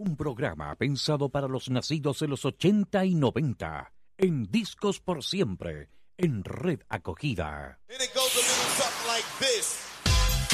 Un programa pensado para los nacidos en los 80 y 90. En Discos por Siempre, en Red Acogida. And it goes a little something like this.